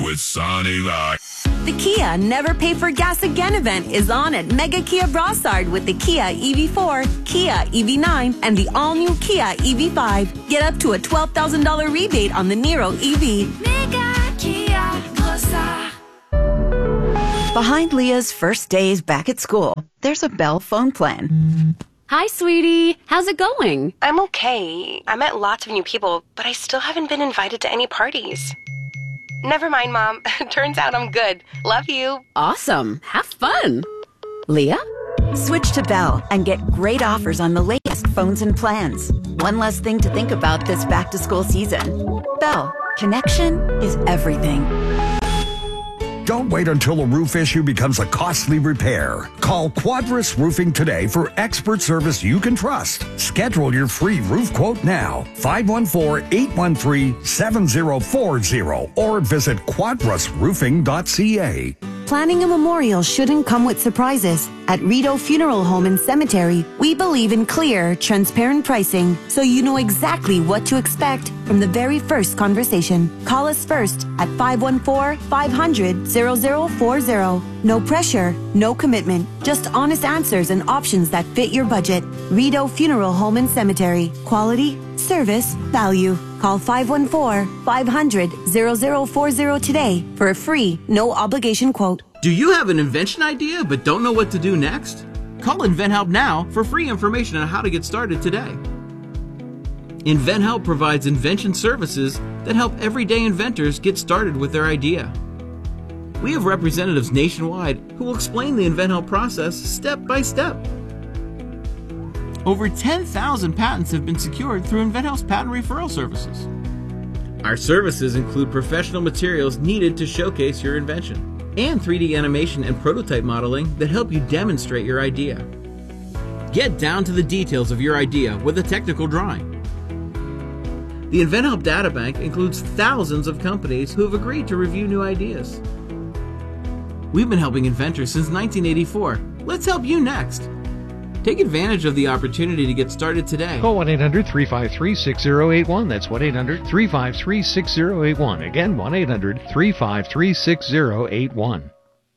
with Sonny Light. The Kia Never Pay for Gas Again event is on at Mega Kia Brossard with the Kia EV4, Kia EV9, and the all-new Kia EV5. Get up to a $12,000 rebate on the Niro EV. Mega Kia Brossard. Behind Leah's first days back at school, there's a Bell phone plan. Hi, sweetie. How's it going? I'm okay. I met lots of new people, but I still haven't been invited to any parties. Never mind, Mom. Turns out I'm good. Love you. Awesome. Have fun. Leah? Switch to Bell and get great offers on the latest phones and plans. One less thing to think about this back-to-school season. Bell. Connection is everything. Don't wait until a roof issue becomes a costly repair. Call Quadris Roofing today for expert service you can trust. Schedule your free roof quote now. 514-813-7040 or visit quadrisroofing.ca. Planning a memorial shouldn't come with surprises. At Rideau Funeral Home and Cemetery, we believe in clear, transparent pricing, so you know exactly what to expect from the very first conversation. Call us first at 514-500-0040. No pressure, no commitment, just honest answers and options that fit your budget. Rideau Funeral Home and Cemetery. Quality, service, value. Call 514-500-0040 today for a free, no-obligation quote. Do you have an invention idea but don't know what to do next? Call InventHelp now for free information on how to get started today. InventHelp provides invention services that help everyday inventors get started with their idea. We have representatives nationwide who will explain the InventHelp process step by step. Over 10,000 patents have been secured through InventHelp's patent referral services. Our services include professional materials needed to showcase your invention, and 3D animation and prototype modeling that help you demonstrate your idea. Get down to the details of your idea with a technical drawing. The InventHelp Databank includes thousands of companies who have agreed to review new ideas. We've been helping inventors since 1984. Let's help you next. Take advantage of the opportunity to get started today. Call 1-800-353-6081. That's 1-800-353-6081. Again, 1-800-353-6081.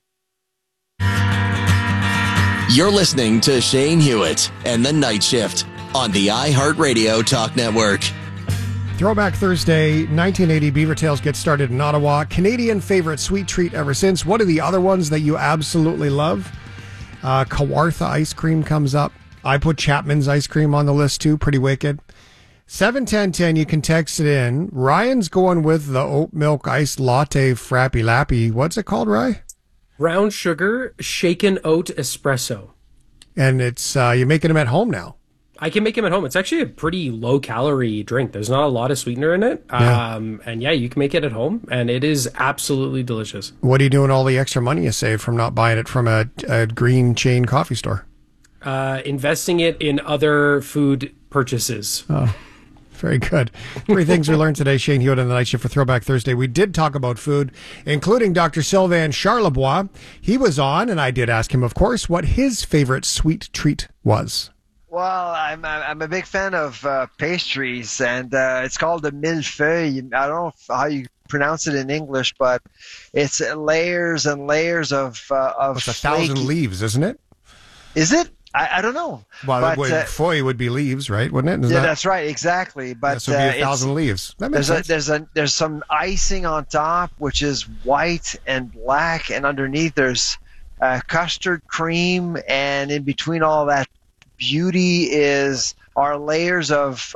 You're listening to Shane Hewitt and the Night Shift on the iHeartRadio Talk Network. Throwback Thursday, 1980, Beaver Tails gets started in Ottawa. Canadian favorite sweet treat ever since. What are the other ones that you absolutely love? Kawartha ice cream comes up. I put Chapman's ice cream on the list too. Pretty wicked. 71010, you can text it in. Ryan's going with the oat milk iced latte frappy lappy. What's it called, Rye? Brown sugar shaken oat espresso. And it's you're making them at home now. I can make them at home. It's actually a pretty low-calorie drink. There's not a lot of sweetener in it. Yeah. And yeah, you can make it at home, and it is absolutely delicious. What are you doing all the extra money you save from not buying it from a green chain coffee store? Investing it in other food purchases. Oh, very good. 3 things we learned today. Shane Hewitt on the Night Shift for Throwback Thursday. We did talk about food, including Dr. Sylvain Charlebois. He was on, and I did ask him, of course, what his favorite sweet treat was. Well, I'm a big fan of pastries, and it's called a millefeuille. I don't know how you pronounce it in English, but it's layers and layers of It's 1,000 leaves, isn't it? Is it? I don't know. Well, feuille would be leaves, right? Wouldn't it? That's right, exactly. But so it'd be 1,000 leaves. That makes sense. There's some icing on top, which is white and black, and underneath there's custard cream, and in between all that beauty are layers of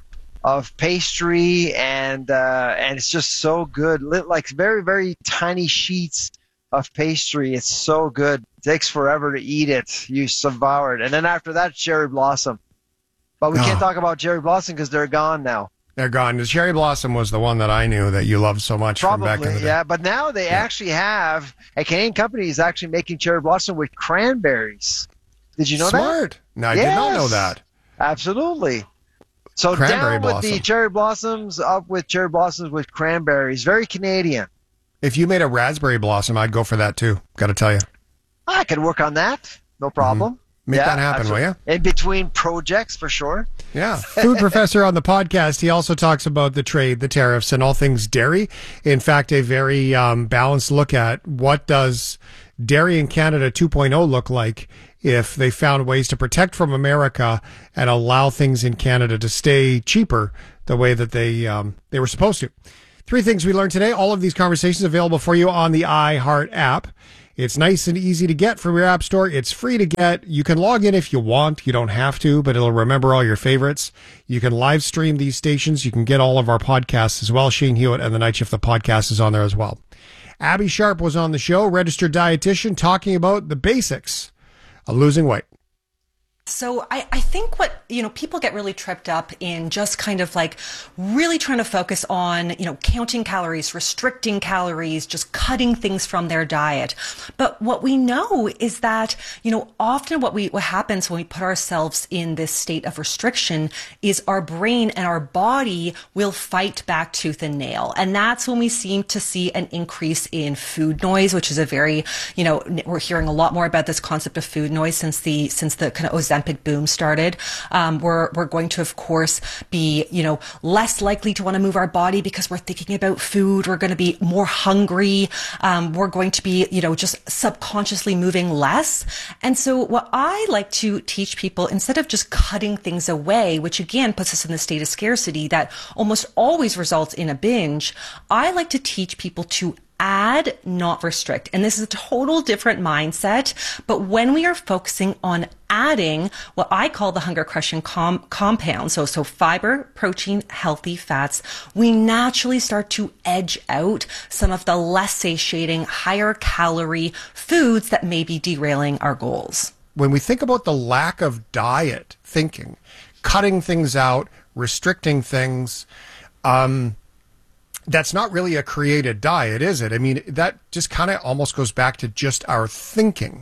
pastry, and it's just so good. Like very, very tiny sheets of pastry. It's so good. It takes forever to eat it. You devour it. And then after that, cherry blossom. But we can't talk about cherry blossom because they're gone now. They're gone. The cherry blossom was the one that I knew that you loved so much. Probably, from back in the day. Yeah. But now they actually have a Canadian company is actually making cherry blossom with cranberries. Did you know that? Smart. No, I did not know that. Absolutely. So Cranberry down blossom. with the cherry blossoms, up with cherry blossoms with cranberries. Very Canadian. If you made a raspberry blossom, I'd go for that too. Got to tell you. I can work on that. No problem. Make that happen, will you? In between projects, for sure. Yeah. Food professor on the podcast. He also talks about the trade, the tariffs, and all things dairy. In fact, a very balanced look at what does Dairy in Canada 2.0 look like if they found ways to protect from America and allow things in Canada to stay cheaper the way that they were supposed to. 3 things we learned today. All of these conversations available for you on the iHeart app. It's nice and easy to get from your app store. It's free to get. You can log in if you want. You don't have to, but it'll remember all your favorites. You can live stream these stations. You can get all of our podcasts as well. Shane Hewitt and the Night Shift, the podcast is on there as well. Abby Sharp was on the show, registered dietitian, talking about the basics of losing weight. So I think what, people get really tripped up in just kind of like really trying to focus on, counting calories, restricting calories, just cutting things from their diet. But what we know is that, often what happens when we put ourselves in this state of restriction is our brain and our body will fight back tooth and nail. And that's when we seem to see an increase in food noise, which is a very, we're hearing a lot more about this concept of food noise since the kind of Ozempic boom started. We're going to, of course, be, less likely to want to move our body because we're thinking about food. We're going to be more hungry. We're going to be, just subconsciously moving less. And so what I like to teach people, instead of just cutting things away, which again puts us in the state of scarcity that almost always results in a binge, I like to teach people to add, not restrict. And this is a total different mindset. But when we are focusing on adding what I call the hunger crushing compounds, so fiber, protein, healthy fats, we naturally start to edge out some of the less satiating, higher calorie foods that may be derailing our goals. When we think about the lack of diet thinking, cutting things out, restricting things, that's not really a created diet, is it? I mean, that just kind of almost goes back to just our thinking.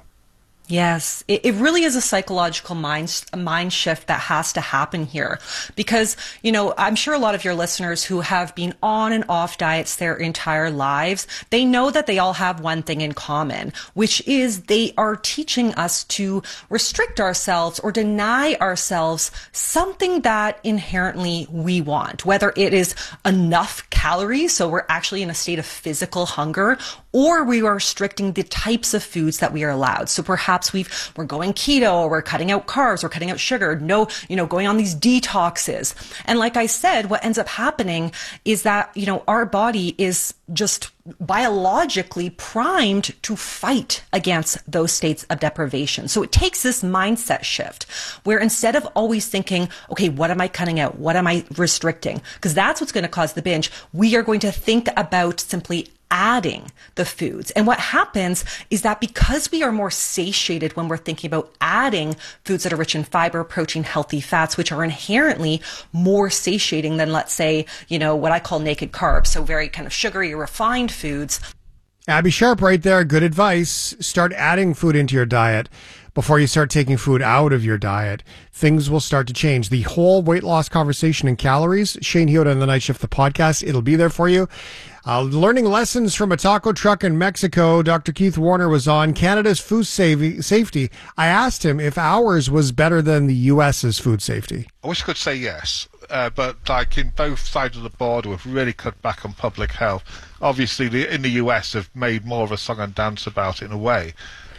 Yes, it really is a psychological mind shift that has to happen here because, I'm sure a lot of your listeners who have been on and off diets their entire lives, they know that they all have one thing in common, which is they are teaching us to restrict ourselves or deny ourselves something that inherently we want, whether it is enough calories, so we're actually in a state of physical hunger, or we are restricting the types of foods that we are allowed. So perhaps we're going keto, or we're cutting out carbs, we're cutting out sugar, going on these detoxes. And like I said, what ends up happening is that, our body is just biologically primed to fight against those states of deprivation. So it takes this mindset shift where instead of always thinking, okay, what am I cutting out? What am I restricting? Because that's what's going to cause the binge. We are going to think about simply adding the foods. And what happens is that because we are more satiated when we're thinking about adding foods that are rich in fiber, protein, healthy fats, which are inherently more satiating than, let's say, what I call naked carbs. So very kind of sugary, refined foods. Abby Sharp right there. Good advice. Start adding food into your diet before you start taking food out of your diet. Things will start to change. The whole weight loss conversation and calories, Shane Hewitt on the Night Shift, the podcast, it'll be there for you. Learning lessons from a taco truck in Mexico. Dr. Keith Warner was on Canada's food safety. I asked him if ours was better than the U.S.'s food safety. I wish I could say yes, but like in both sides of the border, we've really cut back on public health. Obviously, in the U.S., have made more of a song and dance about it in a way,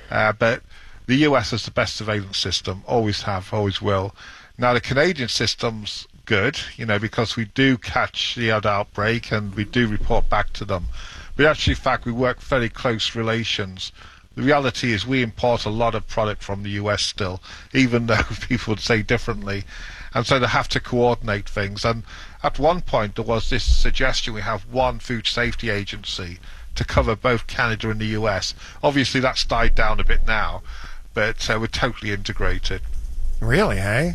but the U.S. has the best surveillance system, always have, always will. Now, the Canadian system's good, because we do catch the odd outbreak and we do report back to them. But actually, in fact, we work very close relations. The reality is we import a lot of product from the US still, even though people would say differently. And so they have to coordinate things. And at one point, there was this suggestion we have one food safety agency to cover both Canada and the US. Obviously, that's died down a bit now, but we're totally integrated. Really, hey?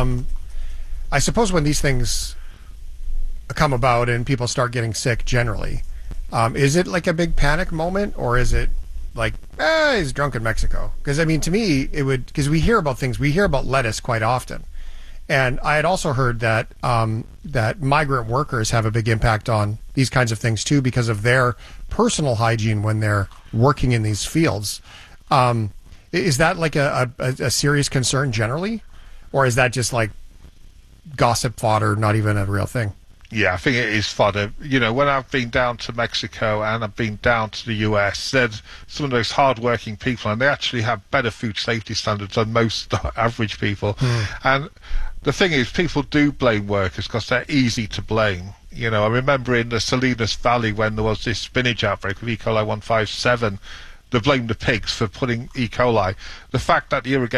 I suppose when these things come about and people start getting sick generally, is it like a big panic moment, or is it like, he's drunk in Mexico? Because, I mean, to me, it would, because we hear about things, we hear about lettuce quite often. And I had also heard that that migrant workers have a big impact on these kinds of things too, because of their personal hygiene when they're working in these fields. Is that like a serious concern generally? Or is that just like gossip fodder, not even a real thing? Yeah, I think it is fodder. You know, when I've been down to Mexico and I've been down to the US, there's some of those hard-working people, and they actually have better food safety standards than most average people. And the thing is, people do blame workers because they're easy to blame. You know, I remember in the Salinas Valley when there was this spinach outbreak of E. coli 157, they blamed the pigs for putting E. coli. The fact that the irrigation